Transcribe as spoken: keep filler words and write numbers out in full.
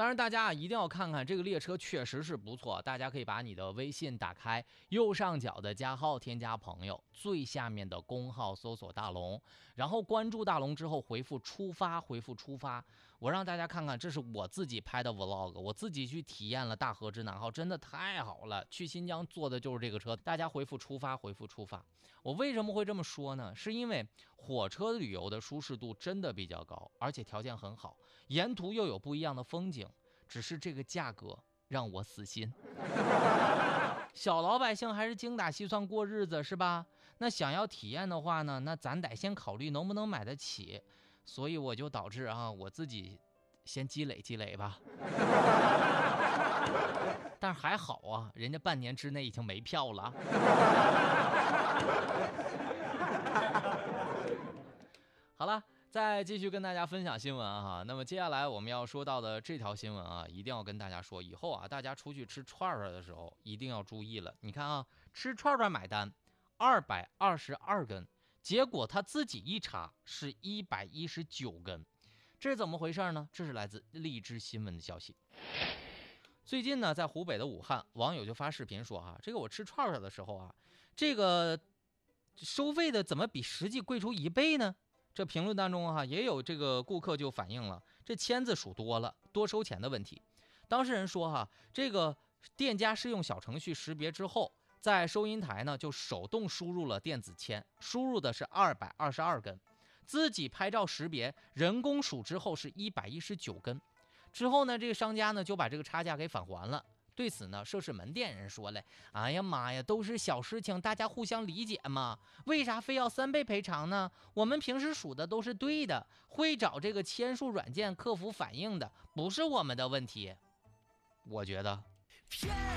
然，大家啊一定要看看这个列车确实是不错，大家可以把你的微信打开，右上角的加号添加朋友，最下面的公号搜索大龙，然后关注大龙之后回复出发，回复出发，我让大家看看，这是我自己拍的 vlog， 我自己去体验了大河之南号，真的太好了，去新疆坐的就是这个车，大家回复出发，回复出发。我为什么会这么说呢？是因为火车旅游的舒适度真的比较高，而且条件很好，沿途又有不一样的风景，只是这个价格让我死心。小老百姓还是精打细算过日子是吧？那想要体验的话呢，那咱得先考虑能不能买得起，所以我就导致啊，我自己先积累积累吧。但是还好啊，人家半年之内已经没票了。好了，再继续跟大家分享新闻哈。那么接下来我们要说到的这条新闻啊，一定要跟大家说，以后啊，大家出去吃串串的时候一定要注意了。你看啊，吃串串买单二百二十二根，结果他自己一查是一百一十九根，这是怎么回事呢？这是来自荔枝新闻的消息。最近呢，在湖北的武汉，网友就发视频说啊，这个我吃串串的时候啊，这个收费的怎么比实际贵出一倍呢？这评论当中哈、啊，也有这个顾客就反映了这签字数多了，多收钱的问题。当事人说哈、啊，这个店家是用小程序识别之后，在收银台呢就手动输入了电子签，输入的是二百二十二根，自己拍照识别，人工数之后是一百一十九根。之后呢，这个商家呢就把这个差价给返还了。对此呢，涉事门店人说了：“哎呀妈呀，都是小事情，大家互相理解嘛，为啥非要三倍赔偿呢？我们平时数的都是对的，会找这个签数软件客服反映的，不是我们的问题。”我觉得。